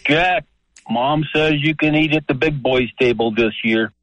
Jack, Mom says you can eat at the big boys table this year.